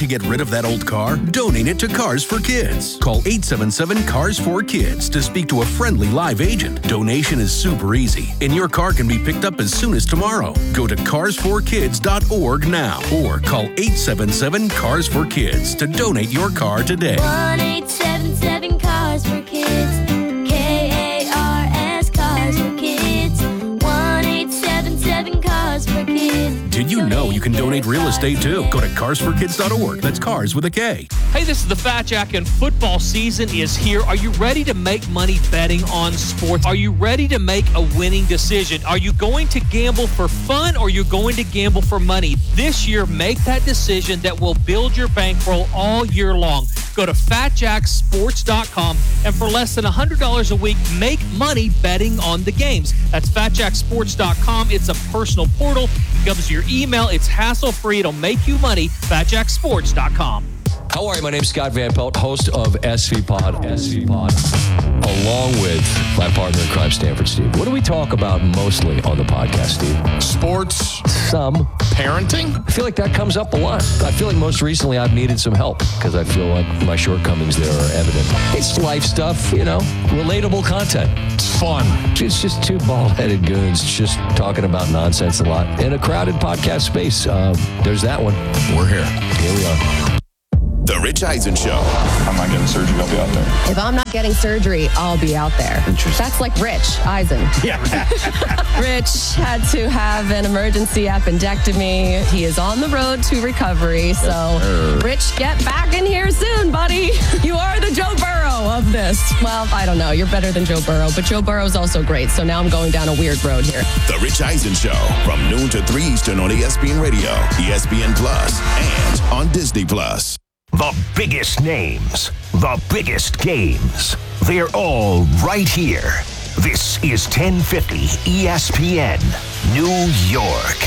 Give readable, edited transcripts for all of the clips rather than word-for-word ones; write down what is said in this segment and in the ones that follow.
get rid of that old car? Donate it to Cars for Kids. Call 877-CARS4KIDS to speak to a friendly live agent. Donation is super easy, and your car can be picked up as soon as tomorrow. Go to carsforkids.org now or call 877-CARS4KIDS to donate your car today. 1-877-CARS4KIDS. KARS Cars for Kids. 1-877-CARS4KIDS. Did you know you can donate real estate too? Go to carsforkids.org. That's cars with a K. Hey, this is the Fat Jack, and football season is here. Are you ready to make money betting on sports? Are you ready to make a winning decision? Are you going to gamble for fun, or are you going to gamble for money? This year, make that decision that will build your bankroll all year long. Go to FatJackSports.com, and for less than $100 a week, make money betting on the games. That's FatJackSports.com. It's a personal portal. It comes to your email. It's hassle-free. It'll make you money. FatJackSports.com. How are you? My name's Scott Van Pelt, host of SV Pod, along with my partner in crime, Stanford Steve. What do we talk about mostly on the podcast, Steve? Sports. Some. Parenting. I feel like that comes up a lot. I feel like most recently I've needed some help because I feel like my shortcomings there are evident. It's life stuff, relatable content. It's fun. It's just two bald-headed goons just talking about nonsense a lot in a crowded podcast space. There's that one. We're here. Here we are. The Rich Eisen Show. I'm not getting surgery, I'll be out there. If I'm not getting surgery, I'll be out there. Interesting. That's like Rich Eisen. Yeah. Rich had to have an emergency appendectomy. He is on the road to recovery. So, Rich, get back in here soon, buddy. You are the Joe Burrow of this. Well, I don't know. You're better than Joe Burrow, but Joe Burrow's also great. So now I'm going down a weird road here. The Rich Eisen Show from noon to 3 Eastern on ESPN Radio, ESPN Plus, and on Disney Plus. The biggest names, the biggest games. They're all right here. This is 1050 ESPN, New York.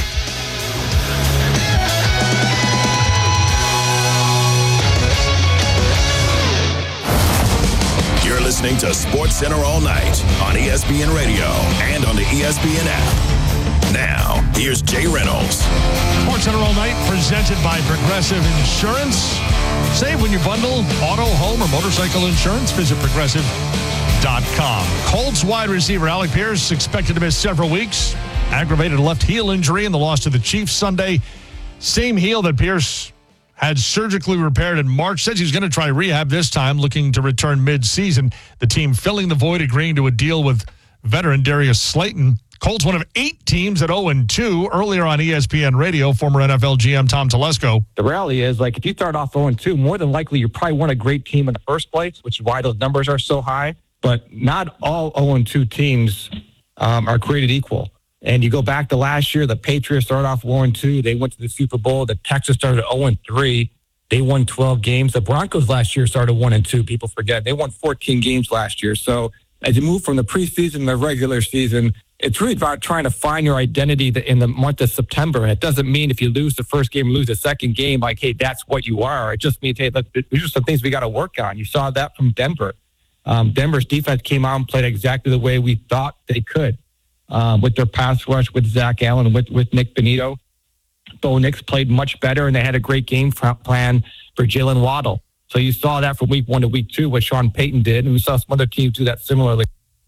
You're listening to Sports Center all night on ESPN Radio and on the ESPN app. Now, here's Jay Reynolds. Sports Center all night, presented by Progressive Insurance. Save when you bundle auto, home, or motorcycle insurance. Visit Progressive.com. Colts wide receiver Alec Pierce expected to miss several weeks. Aggravated left heel injury in the loss to the Chiefs Sunday. Same heel that Pierce had surgically repaired in March. Says he's going to try rehab this time, looking to return mid-season. The team filling the void, agreeing to a deal with veteran Darius Slayton. Colts, one of 8 teams at 0-2. Earlier on ESPN Radio, former NFL GM Tom Telesco. The reality is, if you start off 0-2, more than likely you probably weren't a great team in the first place, which is why those numbers are so high. But not all 0-2 teams are created equal. And you go back to last year, the Patriots started off 0-2. They went to the Super Bowl. The Texans started 0-3. They won 12 games. The Broncos last year started 1-2. People forget. They won 14 games last year. So as you move from the preseason to the regular season, it's really about trying to find your identity in the month of September. And it doesn't mean if you lose the first game, lose the second game, hey, that's what you are. It just means, hey, these are some things we got to work on. You saw that from Denver. Denver's defense came out and played exactly the way we thought they could with their pass rush, with Zach Allen, with Nick Benito. Bo Nix played much better, and they had a great game plan for Jalen Waddle. So you saw that from week 1 to week 2, what Sean Payton did, and we saw some other teams do that similarly.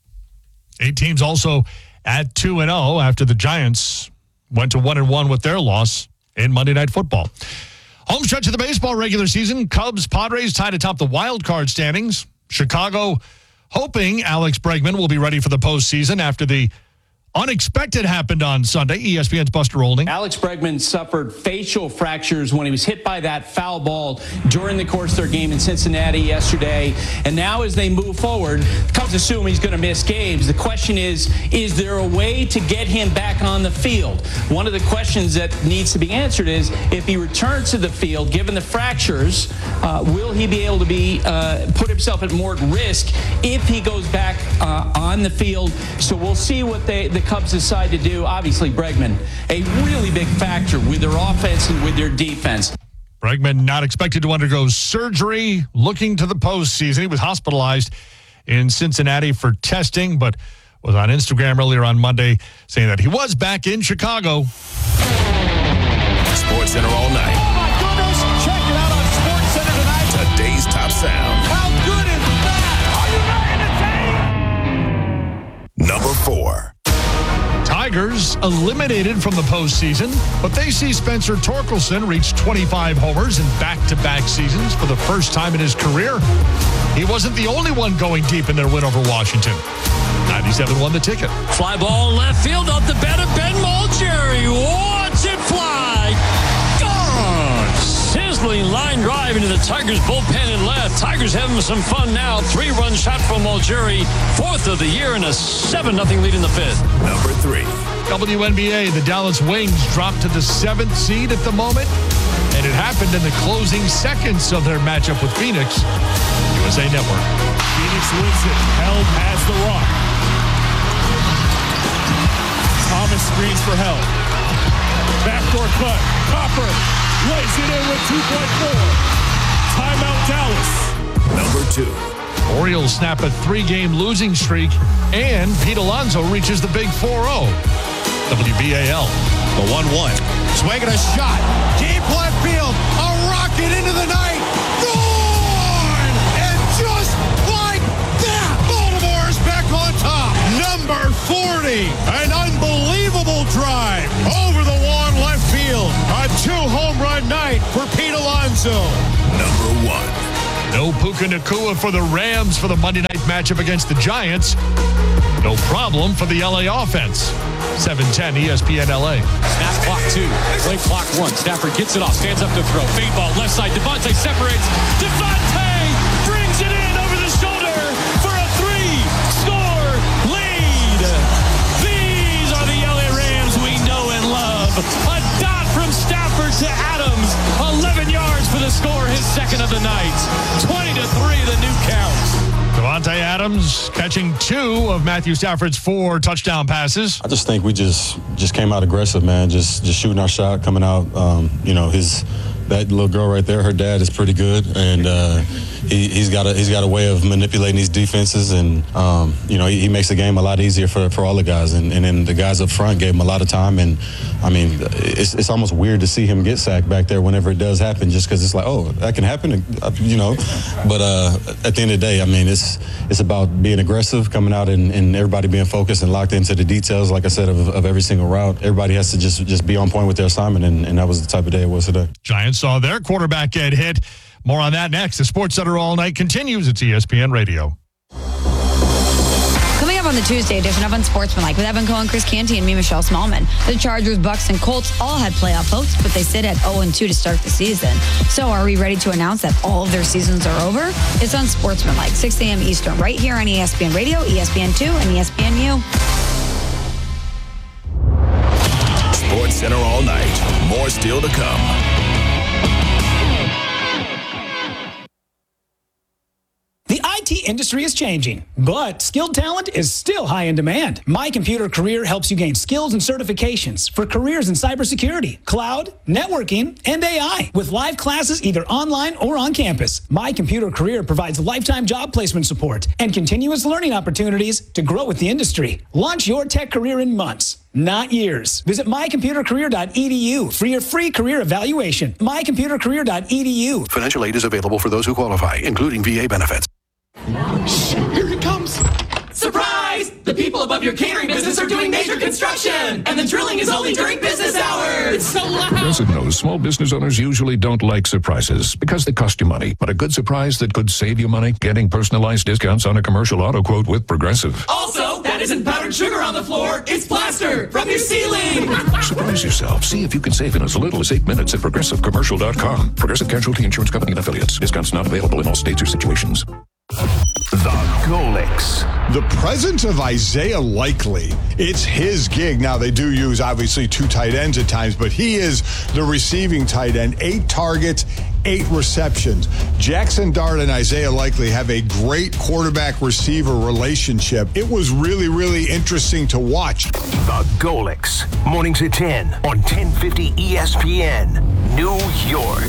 8 teams also at 2-0 after the Giants went to 1-1 with their loss in Monday Night Football. Home stretch of the baseball regular season. Cubs, Padres tied atop the wild card standings. Chicago hoping Alex Bregman will be ready for the postseason after the unexpected happened on Sunday. ESPN's Buster Olney. Alex Bregman suffered facial fractures when he was hit by that foul ball during the course of their game in Cincinnati yesterday. And now as they move forward, the Cubs assume he's going to miss games. The question is there a way to get him back on the field? One of the questions that needs to be answered is if he returns to the field, given the fractures, will he be able to be put himself at more risk if he goes back on the field? So we'll see what the Cubs decide to do. Obviously, Bregman, a really big factor with their offense and with their defense. Bregman not expected to undergo surgery, looking to the postseason. He was hospitalized in Cincinnati for testing, but was on Instagram earlier on Monday saying that he was back in Chicago. Sports Center all night. Oh, my goodness. Check it out on eliminated from the postseason, but they see Spencer Torkelson reach 25 homers in back-to-back seasons for the first time in his career. He wasn't the only one going deep in their win over Washington. 97 won the ticket. Fly ball left field up the bat of Ben Mulcherry. Watch it fly. Gone. Sizzling line drive into the Tigers bullpen and left. Tigers having some fun now. 3-run shot from Mulcherry. 4th of the year and a 7-0 lead in the 5th. Number 3. WNBA, the Dallas Wings dropped to the 7th seed at the moment, and it happened in the closing seconds of their matchup with Phoenix. USA Network. Phoenix wins it. Held has the rock. Thomas screens for Held. Backdoor cut. Copper lays it in with 2.4. Timeout Dallas. Number 2. Orioles snap a 3-game losing streak, and Pete Alonso reaches the big 4-0. WBAL. The 1-1. Swinging a shot. Deep left field. A rocket into the night. Gone! And just like that, Baltimore's back on top. Number 40. An unbelievable drive over the wall left field. A 2-home run night for Pete Alonso. Number 1. No Puka Nacua for the Rams for the Monday night matchup against the Giants. No problem for the LA offense. 7:10 ESPN LA. Snap clock 2. Play clock 1. Stafford gets it off. Stands up to throw. Fade ball left side. Devontae separates. Devontae brings it in over the shoulder for a 3-score lead. These are the LA Rams we know and love. A dot from Stafford to Adams. 11 yards for the score. His second of the night. 20-3 the new count. Davante Adams catching 2 of Matthew Stafford's 4 touchdown passes. I just think we just came out aggressive, man. Just shooting our shot, coming out. That little girl right there, her dad is pretty good, and he's got a way of manipulating these defenses, and he makes the game a lot easier for all the guys, and then the guys up front gave him a lot of time, and I mean it's almost weird to see him get sacked back there whenever it does happen, just because it's like, oh, that can happen, But at the end of the day, I mean it's about being aggressive, coming out and everybody being focused and locked into the details, like I said, of every single route. Everybody has to just be on point with their assignment, and that was the type of day it was today. Giants saw their quarterback get hit. More on that next. The Sports Center All Night continues. It's ESPN Radio. Coming up on the Tuesday edition of Unsportsmanlike with Evan Cohen, Chris Canty, and me, Michelle Smallman. The Chargers, Bucks, and Colts all had playoff hopes, but they sit at 0-2 to start the season. So are we ready to announce that all of their seasons are over? It's Unsportsmanlike, 6 a.m. Eastern, right here on ESPN Radio, ESPN2, and ESPNU. Sports Center All Night. More still to come. The IT industry is changing, but skilled talent is still high in demand. My Computer Career helps you gain skills and certifications for careers in cybersecurity, cloud, networking, and AI with live classes either online or on campus. My Computer Career provides lifetime job placement support and continuous learning opportunities to grow with the industry. Launch your tech career in months, not years. Visit mycomputercareer.edu for your free career evaluation. mycomputercareer.edu. Financial aid is available for those who qualify, including VA benefits. Here it comes. Surprise! The people above your catering business are doing major construction, and the drilling is only during business hours. It's so loud. Progressive knows small business owners usually don't like surprises because they cost you money. But a good surprise that could save you money, getting personalized discounts on a commercial auto quote with Progressive. Also, that isn't powdered sugar on the floor. It's plaster from your ceiling. Surprise yourself. See if you can save in as little as 8 minutes at progressivecommercial.com. Progressive Casualty Insurance Company and Affiliates. Discounts not available in all states or situations. The Golix. The presence of Isaiah Likely, it's his gig. Now, they do use, obviously, 2 tight ends at times, but he is the receiving tight end. 8 targets, 8 receptions. Jackson Dart and Isaiah Likely have a great quarterback-receiver relationship. It was really, really interesting to watch. The Golix. Mornings at 10 on 1050 ESPN, New York.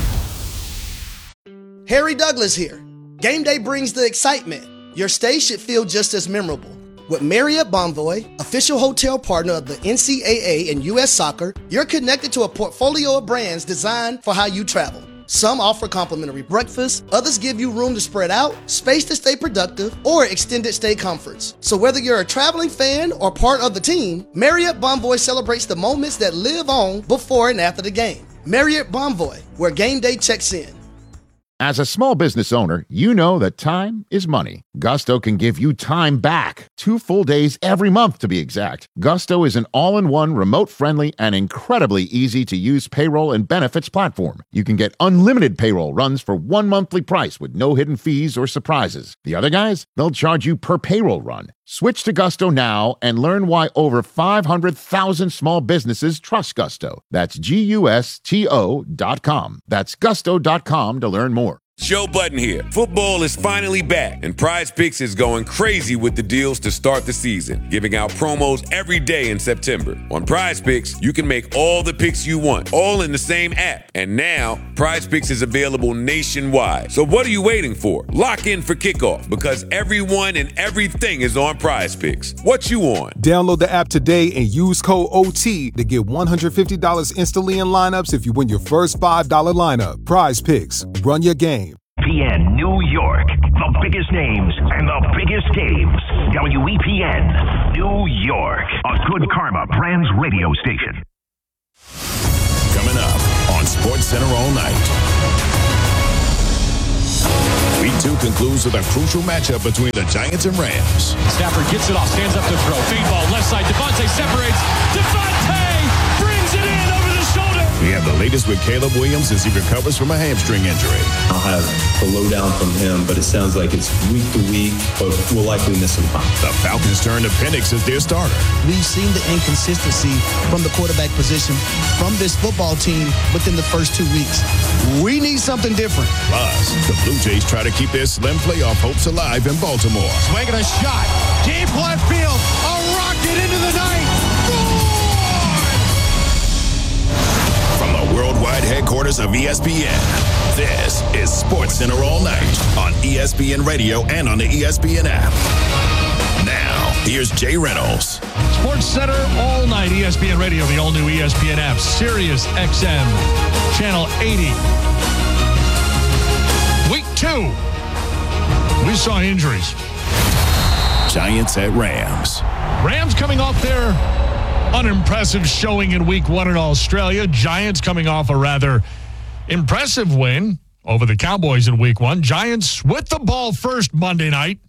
Harry Douglas here. Game day brings the excitement. Your stay should feel just as memorable. With Marriott Bonvoy, official hotel partner of the NCAA and U.S. Soccer, you're connected to a portfolio of brands designed for how you travel. Some offer complimentary breakfast, others give you room to spread out, space to stay productive, or extended stay comforts. So whether you're a traveling fan or part of the team, Marriott Bonvoy celebrates the moments that live on before and after the game. Marriott Bonvoy, where game day checks in. As a small business owner, you know that time is money. Gusto can give you time back. 2 full days every month, to be exact. Gusto is an all-in-one, remote-friendly, and incredibly easy-to-use payroll and benefits platform. You can get unlimited payroll runs for one monthly price with no hidden fees or surprises. The other guys, they'll charge you per payroll run. Switch to Gusto now and learn why over 500,000 small businesses trust Gusto. That's GUSTO.com. That's gusto.com to learn more. Joe Budden here. Football is finally back, and Prize Picks is going crazy with the deals to start the season, giving out promos every day in September. On Prize Picks, you can make all the picks you want, all in the same app. And now, Prize Picks is available nationwide. So what are you waiting for? Lock in for kickoff, because everyone and everything is on Prize Picks. What you on? Download the app today and use code OT to get $150 instantly in lineups if you win your first $5 lineup. Prize Picks. Run your game. WEPN New York, the biggest names and the biggest games. WEPN New York, a Good Karma Brands radio station. Coming up on SportsCenter all night. Week 2 concludes with a crucial matchup between the Giants and Rams. Stafford gets it off, stands up to throw. Fade ball, left side. Devontae separates. Devontae brings it in over the shoulder. We have the latest with Caleb Williams as he recovers from a hamstring injury. I'll have the lowdown from him, but it sounds like it's week to week, but we'll likely miss some time. The Falcons turn to Penix as their starter. We've seen the inconsistency from the quarterback position from this football team within the first 2 weeks. We need something different. Plus, the Blue Jays try to keep their slim playoff hopes alive in Baltimore. Swinging a shot. Deep left field. A rocket into the night. From the worldwide headquarters of ESPN, this is SportsCenter all night on ESPN Radio and on the ESPN app. Now, here's Jay Reynolds. SportsCenter all night, ESPN Radio, the all-new ESPN app, Sirius XM, Channel 80. Week 2, we saw injuries. Giants at Rams. Rams coming off their unimpressive showing in Week 1 in Australia. Giants coming off a rather impressive win over the Cowboys in Week 1. Giants with the ball first Monday night.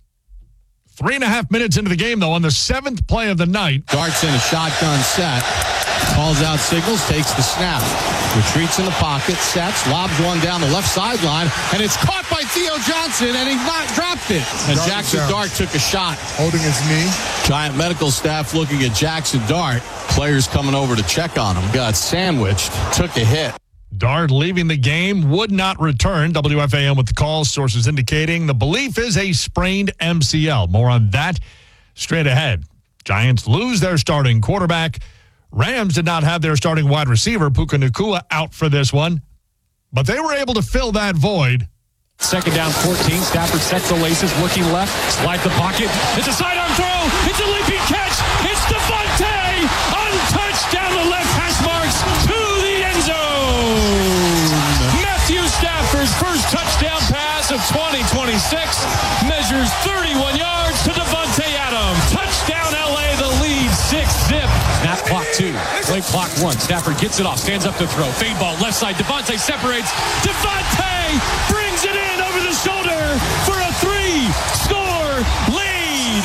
3.5 minutes into the game, though, on the 7th play of the night. Darts in a shotgun set. Calls out signals, takes the snap. Retreats in the pocket, sets, lobs one down the left sideline, and it's caught by Theo Johnson, and he dropped it. And Jackson Dart took a shot. Holding his knee. Giant medical staff looking at Jackson Dart. Players coming over to check on him. Got sandwiched, took a hit. Dart leaving the game, would not return. WFAN with the call, sources indicating the belief is a sprained MCL. More on that straight ahead. Giants lose their starting quarterback. Rams did not have their starting wide receiver, Puka Nacua, out for this one, but they were able to fill that void. Second down, 14. Stafford sets the laces, looking left, slides the pocket. It's a sidearm throw. It's a leaping catch. It's Devontae, untouched down the left hash marks to the end zone. Matthew Stafford's first touchdown pass of 2026 measures 31 yards to Devontae Adams. Touchdown LA, the lead 6-zip. Snap clock 2. Play clock 1. Stafford gets it off, stands up to throw. Fade ball, left side. Devontae separates. Devontae brings it in over the shoulder for a 3-score lead.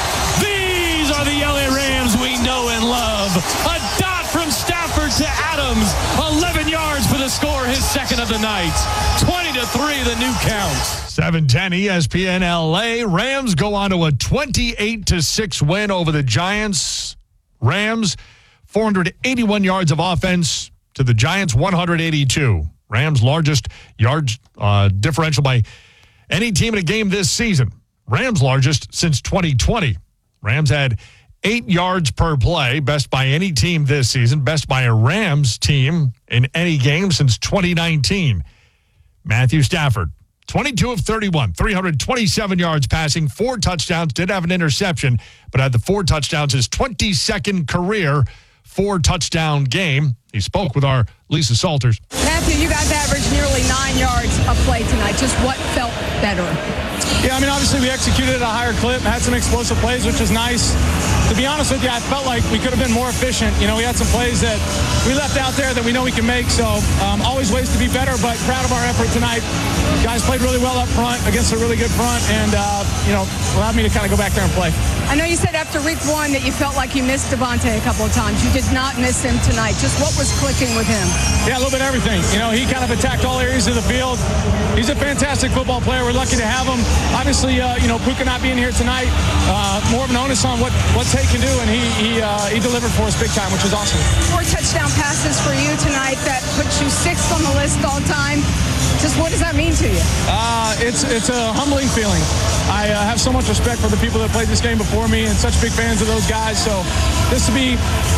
These are the LA Rams we know and love. A dot from Stafford to Adams. 11 yards for the score, his second of the night. 20-3, the new count. 7:10 ESPN LA. Rams go on to a 28-6 win over the Giants. Rams, 481 yards of offense to the Giants, 182. Rams' largest yards differential by any team in a game this season. Rams' largest since 2020. Rams had 8 yards per play, best by any team this season, best by a Rams team in any game since 2019. Matthew Stafford, 22 of 31, 327 yards passing, 4 touchdowns, did have an interception, but had the 4 touchdowns, his 22nd career 4-touchdown game. He spoke with our Lisa Salters. Matthew, you guys averaged nearly 9 just what felt better? Yeah, I mean, obviously we executed at a higher clip, had some explosive plays, which was nice. To be honest with you, I felt like we could have been more efficient. You know, we had some plays that we left out there that we know we can make, so always ways to be better, but proud of our effort tonight. Guys played really well up front against a really good front, and, allowed me to kind of go back there and play. I know you said after week 1 that you felt like you missed Davante a couple of times. You did not miss him tonight. Just what was clicking with him? Yeah, a little bit of everything. You know, he kind of attacked all areas of the field. He's a fantastic football player. We're lucky to have him. Obviously, Puka not being here tonight, more of an onus on what Tate can do, and he delivered for us big time, which was awesome. 4 touchdown passes for you tonight. That puts you 6th on the list all time. Just what does that mean to you? It's a humbling feeling. I have so much respect for the people that played this game before me and such big fans of those guys. So just to be,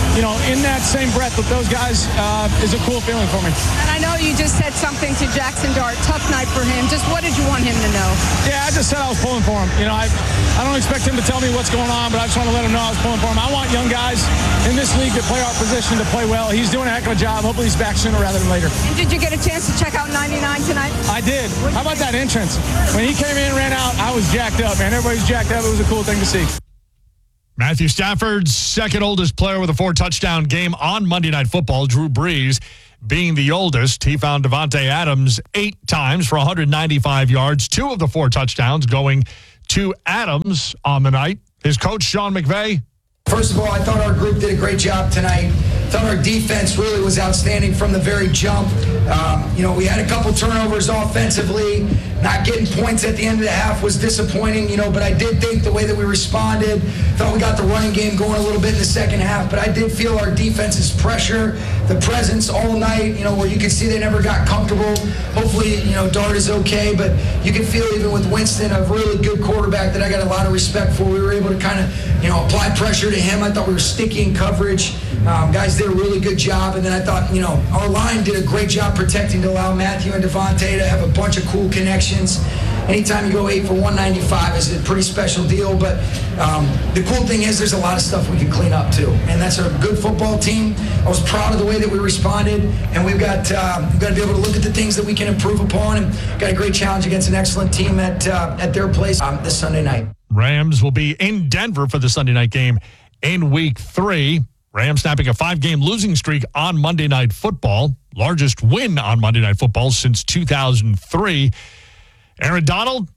in that same breath with those guys is a cool feeling for me. And I know you just said something to Jackson Dart. Tough night for him. Just what did you want him to know? Yeah, I just said I was pulling for him. I don't expect him to tell me what's going on, but I just want to let him know I was pulling for him. I want young guys in this league that play our position to play well. He's doing a heck of a job. Hopefully he's back sooner rather than later. And did you get a chance to check out 99 tonight? I did. How about that entrance? When he came in and ran out, I was jacked up, man. Everybody's jacked up. It was a cool thing to see. Matthew Stafford's second oldest player with a 4-touchdown game on Monday Night Football, Drew Brees being the oldest. He found Davante Adams 8 times for 195 yards. 2 of the 4 touchdowns going to Adams on the night. His coach, Sean McVay. First of all, I thought our group did a great job tonight. I thought our defense really was outstanding from the very jump. We had a couple turnovers offensively. Not getting points at the end of the half was disappointing, but I did think the way that we responded, thought we got the running game going a little bit in the second half, but I did feel our defense's pressure, the presence all night, where you could see they never got comfortable. Hopefully, Dart is okay, but you can feel even with Winston, a really good quarterback that I got a lot of respect for. We were able to kind of, apply pressure to him. I thought we were sticky in coverage. Guys did a really good job, and then I thought, our line did a great job protecting to allow Matthew and Davante to have a bunch of cool connections. Anytime you go 8 for 195 is a pretty special deal, but the cool thing is there's a lot of stuff we can clean up too, and that's a good football team. I was proud of the way that we responded, and we've got to be able to look at the things that we can improve upon, and got a great challenge against an excellent team at their place this Sunday night. Rams will be in Denver for the Sunday night game in Week 3. Rams snapping a 5-game losing streak on Monday Night Football. Largest win on Monday Night Football since 2003. Aaron Donald,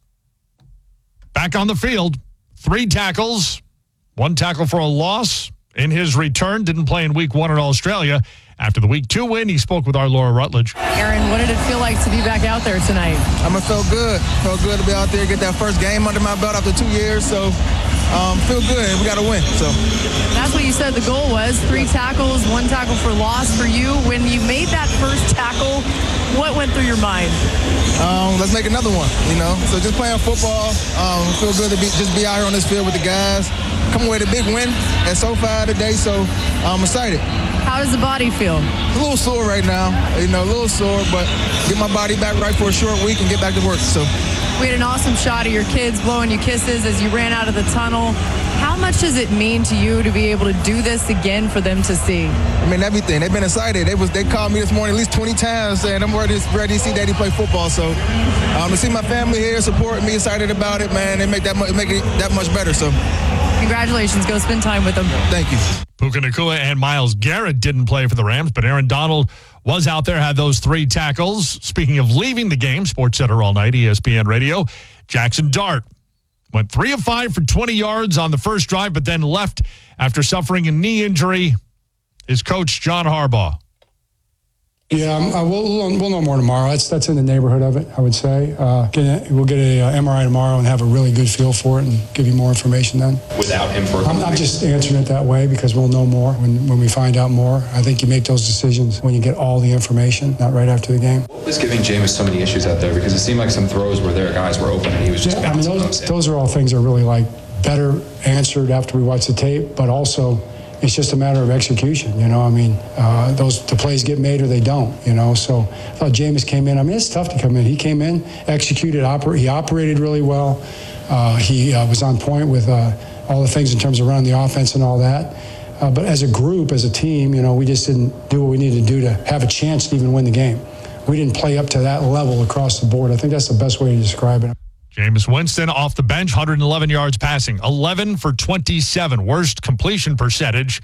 back on the field. 3 tackles, 1 tackle for a loss in his return. Didn't play in Week 1 in Australia. After the Week 2 win, he spoke with our Laura Rutledge. Aaron, what did it feel like to be back out there tonight? It felt good. Felt good to be out there, get that first game under my belt after 2 years. So, feel good. We got to win. So that's what you said the goal was. 3 tackles, 1 tackle for loss for you. When you made that first tackle, what went through your mind? Let's make another one, So just playing football, feel good to be out here on this field with the guys. Come away with a big win at SoFi today, so I'm excited. How does the body feel? A little sore right now, a little sore, but get my body back right for a short week and get back to work. So we had an awesome shot of your kids blowing you kisses as you ran out of the tunnel. How much does it mean to you to be able to do this again for them to see? Everything. They've been excited. They called me this morning at least 20 times saying I'm ready to see Daddy play football. So to see my family here supporting me, excited about it, man, they make it that much better. So congratulations. Go spend time with them. Thank you. Puka Nacua and Myles Garrett didn't play for the Rams, but Aaron Donald was out there, had those 3 tackles. Speaking of leaving the game, SportsCenter All Night, ESPN Radio, Jackson Dart went 3 of 5 for 20 yards on the first drive, but then left after suffering a knee injury. His coach, John Harbaugh. Yeah, we'll know more tomorrow. That's in the neighborhood of it, I would say. We'll get a MRI tomorrow and have a really good feel for it and give you more information then. Without him for I'm just answering it that way because we'll know more when we find out more. I think you make those decisions when you get all the information, not right after the game. What was giving Jameis so many issues out there? Because it seemed like some throws where their guys were open and he was just bouncing those in. Those are all things that are really better answered after we watch the tape, but also it's just a matter of execution, the plays get made or they don't, So I thought Jameis came in. It's tough to come in. He came in, executed, he operated really well. He was on point with all the things in terms of running the offense and all that. But as a group, as a team, we just didn't do what we needed to do to have a chance to even win the game. we didn't play up to that level across the board. I think that's the best way to describe it. Jameis Winston off the bench, 111 yards passing, 11 for 27. Worst completion percentage,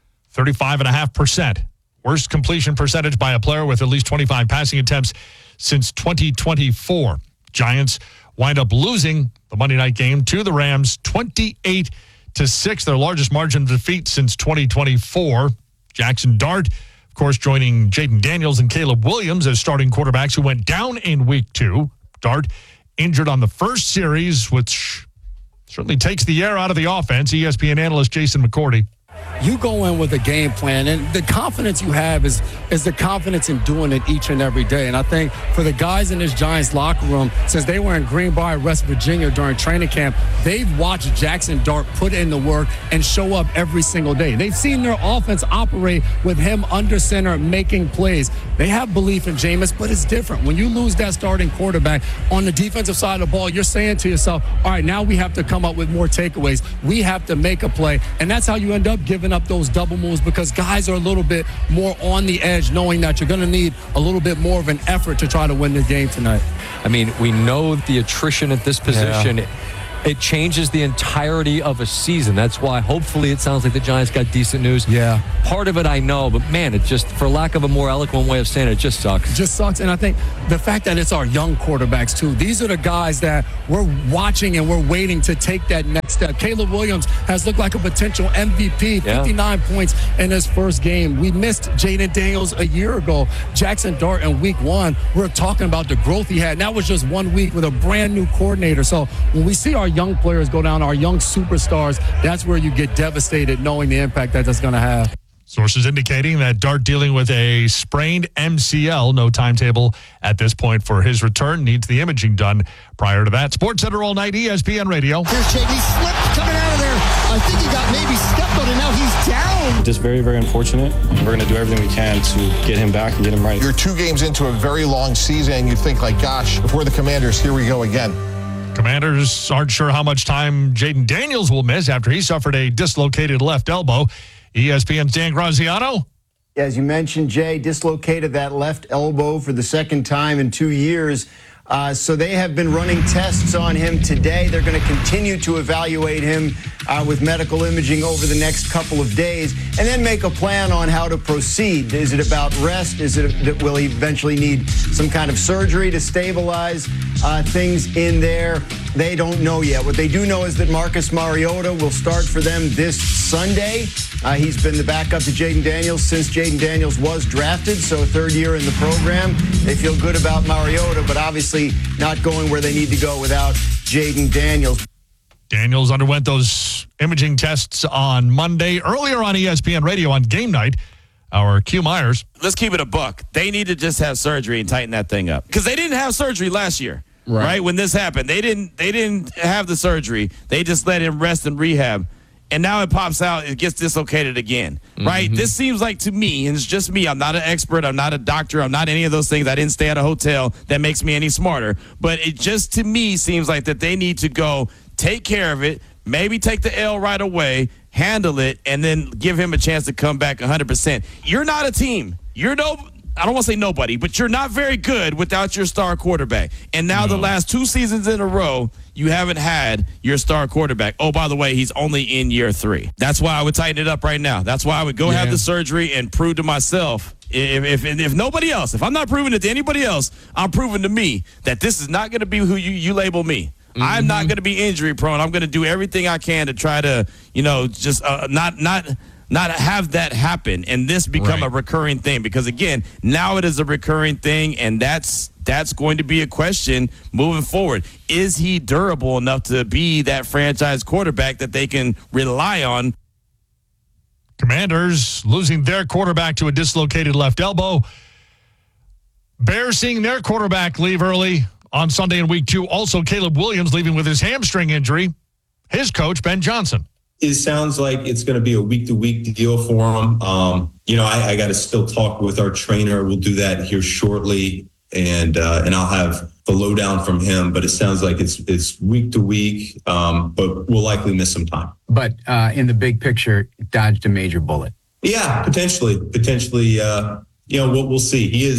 35.5%. Worst completion percentage by a player with at least 25 passing attempts since 2024. Giants wind up losing the Monday night game to the Rams 28-6, their largest margin of defeat since 2024. Jackson Dart, of course, joining Jaden Daniels and Caleb Williams as starting quarterbacks who went down in week 2. Dart injured on the first series, which certainly takes the air out of the offense. ESPN analyst Jason McCourty. You go in with a game plan, and the confidence you have is the confidence in doing it each and every day. And I think for the guys in this Giants locker room, since they were in Greenbrier, West Virginia during training camp, they've watched Jackson Dart put in the work and show up every single day. They've seen their offense operate with him under center making plays. They have belief in Jameis, but it's different. When you lose that starting quarterback on the defensive side of the ball, you're saying to yourself, all right, now we have to come up with more takeaways. We have to make a play, and that's how you end up giving up those double moves, because guys are a little bit more on the edge, knowing that you're going to need a little bit more of an effort to try to win the game tonight. I mean, we know the attrition at this position. Yeah. It changes the entirety of a season. That's why hopefully it sounds like the Giants got decent news. Yeah. Part of it I know, but man, it just, for lack of a more eloquent way of saying it, it just sucks. It just sucks. And I think the fact that it's our young quarterbacks too, these are the guys that we're watching and we're waiting to take that next step. Caleb Williams has looked like a potential MVP, 59 points in his first game. We missed Jaden Daniels a year ago. Jackson Dart in week 1, we're talking about the growth he had. And that was just 1 week with a brand new coordinator. So when we see our young players go down, our young superstars, that's where you get devastated knowing the impact that that's going to have. Sources indicating that Dart dealing with a sprained MCL, no timetable at this point for his return, needs the imaging done prior to that. SportsCenter all night, ESPN Radio. Here's JD slipped coming out of there. I think he got maybe stepped on, and now he's down. Just very, very unfortunate. We're going to do everything we can to get him back and get him right. You're 2 games into a very long season, and you think like, gosh, if we're the Commanders, here we go again. Commanders aren't sure how much time Jaden Daniels will miss after he suffered a dislocated left elbow. ESPN's Dan Graziano. As you mentioned, Jay dislocated that left elbow for the second time in 2 years. So they have been running tests on him today. They're going to continue to evaluate him with medical imaging over the next couple of days and then make a plan on how to proceed. Is it about rest? Is it that will he eventually need some kind of surgery to stabilize things in there? They don't know yet. What they do know is that Marcus Mariota will start for them this Sunday. He's been the backup to Jaden Daniels since Jaden Daniels was drafted, so 3rd year in the program. They feel good about Mariota, but obviously not going where they need to go without Jaden Daniels. Daniels underwent those imaging tests on Monday. Earlier on ESPN Radio on Game Night, our Q Myers. Let's keep it a buck. They need to just have surgery and tighten that thing up, because they didn't have surgery last year. Right when this happened, they didn't have the surgery. They just let him rest and rehab, and now it pops out. It gets dislocated again. Right? This seems like, to me, and it's just me. I'm not an expert. I'm not a doctor. I'm not any of those things. I didn't stay at a hotel. That makes me any smarter. But it just, to me, seems like that they need to go take care of it. Maybe take the L right away, handle it, and then give him a chance to come back 100%. You're not a team. I don't want to say nobody, but you're not very good without your star quarterback. And now the last 2 seasons in a row, you haven't had your star quarterback. Oh, by the way, he's only in year 3. That's why I would tighten it up right now. That's why I would go have the surgery and prove to myself, if nobody else, if I'm not proving it to anybody else, I'm proving to me that this is not going to be who you label me. I'm not going to be injury prone. I'm going to do everything I can to try to, just not have that happen and this become a recurring thing, because again, now it is a recurring thing, and that's going to be a question moving forward. Is he durable enough to be that franchise quarterback that they can rely on? Commanders losing their quarterback to a dislocated left elbow. Bears seeing their quarterback leave early on Sunday in week 2. Also, Caleb Williams leaving with his hamstring injury. His coach, Ben Johnson. It sounds like it's going to be a week-to-week deal for him. I got to still talk with our trainer. We'll do that here shortly, and I'll have the lowdown from him. But it sounds like it's week-to-week, but we'll likely miss some time. But in the big picture, dodged a major bullet. Yeah, potentially. We'll see. He is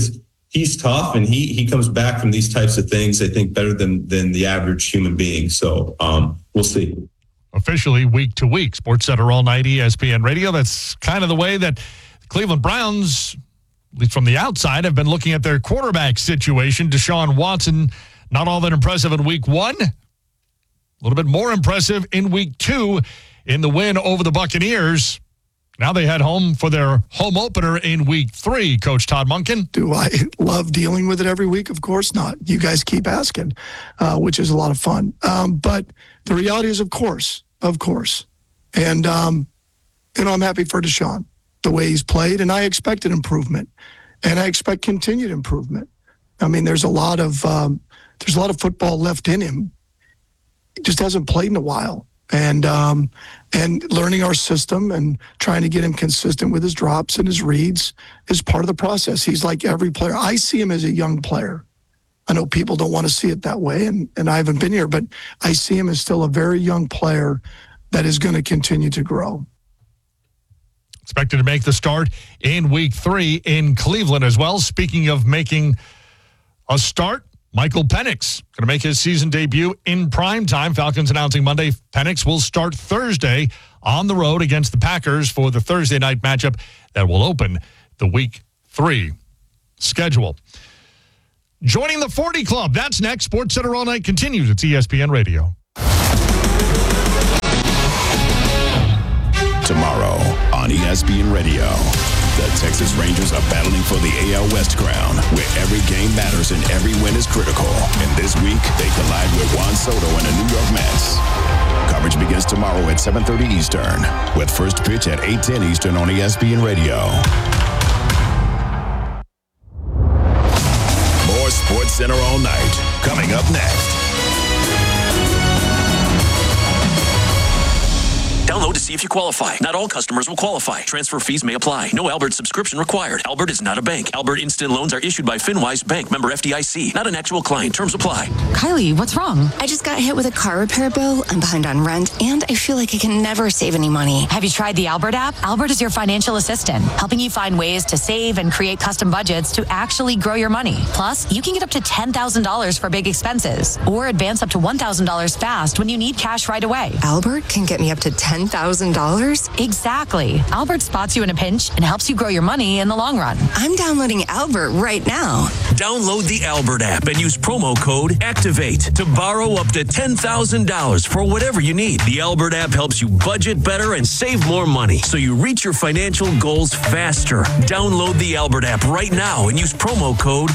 he's tough, and he comes back from these types of things, I think, better than the average human being. So we'll see. Officially week to week. SportsCenter All Night, ESPN Radio. That's kind of the way that the Cleveland Browns, at least from the outside, have been looking at their quarterback situation. Deshaun Watson, not all that impressive in week 1. A little bit more impressive in week 2 in the win over the Buccaneers. Now they head home for their home opener in week 3. Coach Todd Monken. Do I love dealing with it every week? Of course not. You guys keep asking, which is a lot of fun. But the reality is, of course. And, I'm happy for Deshaun, the way he's played, and I expected improvement, and I expect continued improvement. I mean, there's a lot of football left in him. He just hasn't played in a while. And learning our system and trying to get him consistent with his drops and his reads is part of the process. He's like every player. I see him as a young player. I know people don't want to see it that way, and I haven't been here, but I see him as still a very young player that is going to continue to grow. Expected to make the start in week 3 in Cleveland as well. Speaking of making a start, Michael Penix going to make his season debut in prime time. Falcons announcing Monday Penix will start Thursday on the road against the Packers for the Thursday night matchup that will open the week 3 schedule. Joining the 40 Club. That's next. SportsCenter All Night continues. It's ESPN Radio. Tomorrow on ESPN Radio, the Texas Rangers are battling for the AL West crown, where every game matters and every win is critical. And this week, they collide with Juan Soto and the New York Mets. Coverage begins tomorrow at 7:30 Eastern, with first pitch at 8:10 Eastern on ESPN Radio. More SportsCenter All Night coming up next. Download to see if you qualify. Not all customers will qualify. Transfer fees may apply. No Albert subscription required. Albert is not a bank. Albert Instant Loans are issued by FinWise Bank, member FDIC. Not an actual client. Terms apply. Kylie, what's wrong? I just got hit with a car repair bill. I'm behind on rent, and I feel like I can never save any money. Have you tried the Albert app? Albert is your financial assistant, helping you find ways to save and create custom budgets to actually grow your money. Plus, you can get up to $10,000 for big expenses, or advance up to $1,000 fast when you need cash right away. Albert can get me up to $10,000? Exactly. Albert spots you in a pinch and helps you grow your money in the long run. I'm downloading Albert right now. Download the Albert app and use promo code ACTIVATE to borrow up to $10,000 for whatever you need. The Albert app helps you budget better and save more money, so you reach your financial goals faster. Download the Albert app right now and use promo code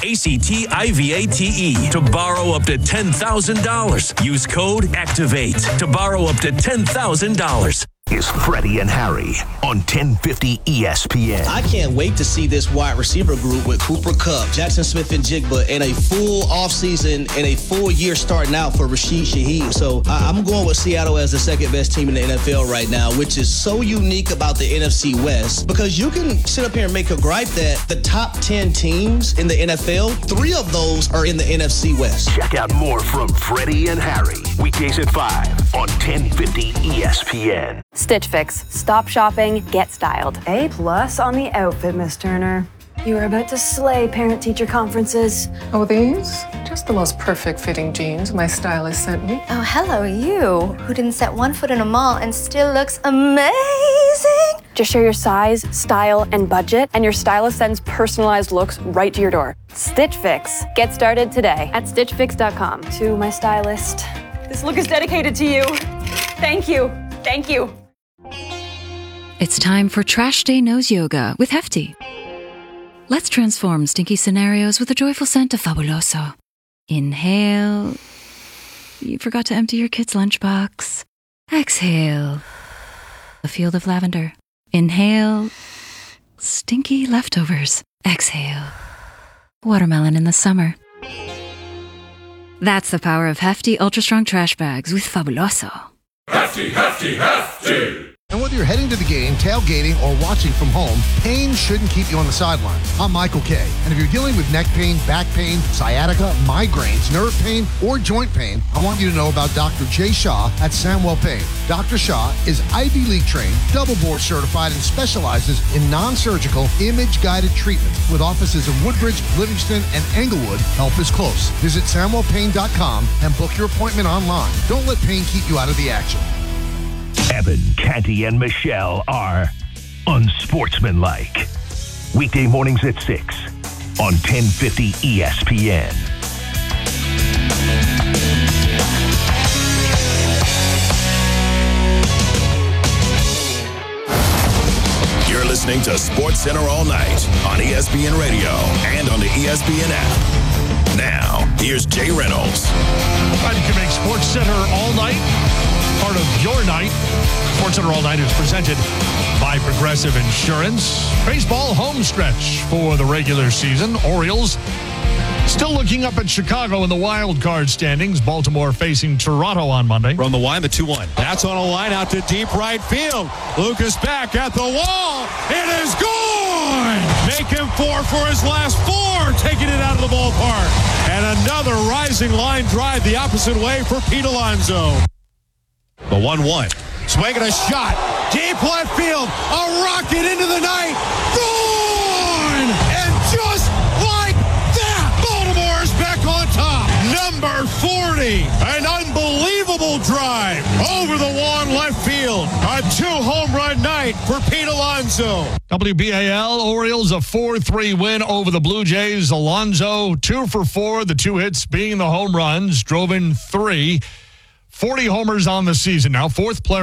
ACTIVATE to borrow up to $10,000. Use code ACTIVATE to borrow up to $10,000. Is Freddie and Harry on 1050 ESPN. I can't wait to see this wide receiver group with Cooper Kupp, Jackson Smith and Jigba in a full offseason and a full year starting out for Rashid Shaheed. So I'm going with Seattle as the second best team in the NFL right now, which is so unique about the NFC West, because you can sit up here and make a gripe that the top 10 teams in the NFL, 3 of those are in the NFC West. Check out more from Freddie and Harry, weekdays at 5 on 1050 ESPN. Stitch Fix. Stop shopping, get styled. A+ on the outfit, Miss Turner. You are about to slay parent-teacher conferences. Oh, these? Just the most perfect fitting jeans my stylist sent me. Oh, hello, you, who didn't set one foot in a mall and still looks amazing. Just share your size, style, and budget, and your stylist sends personalized looks right to your door. Stitch Fix. Get started today at stitchfix.com. To my stylist, this look is dedicated to you. Thank you. Thank you. It's time for Trash Day Nose Yoga with Hefty. Let's transform stinky scenarios with the joyful scent of Fabuloso. Inhale. You forgot to empty your kid's lunchbox. Exhale. A field of lavender. Inhale. Stinky leftovers. Exhale. Watermelon in the summer. That's the power of Hefty Ultra Strong Trash Bags with Fabuloso. Hefty, hefty, hefty! And whether you're heading to the game, tailgating, or watching from home, pain shouldn't keep you on the sideline. I'm Michael Kay, and if you're dealing with neck pain, back pain, sciatica, migraines, nerve pain, or joint pain, I want you to know about Dr. Jay Shaw at Samwell Pain. Dr. Shaw is Ivy League trained, double board certified, and specializes in non-surgical, image-guided treatment. With offices in Woodbridge, Livingston, and Englewood, help is close. Visit SamwellPain.com and book your appointment online. Don't let pain keep you out of the action. Evan, Canty, and Michelle are unsportsmanlike. Weekday mornings at 6 on 1050 ESPN. You're listening to Sports Center all night on ESPN Radio and on the ESPN app. Now, here's Jay Reynolds. Right, you can make Sports Center all night part of your night. Sports Center All Night is presented by Progressive Insurance. Baseball home stretch for the regular season. Orioles still looking up at Chicago in the wild card standings. Baltimore facing Toronto on Monday. From the line, the 2-1. That's on a line out to deep right field. Lucas back at the wall. It is gone! Make him 4 for his last 4, taking it out of the ballpark. And another rising line drive the opposite way for Pete Alonso. The 1-1. Swinging a shot. Deep left field. A rocket into the night. Gone! And just like that, Baltimore's back on top. Number 40. An unbelievable drive over the wall left field. A 2-home run night for Pete Alonso. WBAL Orioles a 4-3 win over the Blue Jays. Alonso 2 for 4. The 2 hits being the home runs. Drove in 3. 40 homers on the season now. 4th player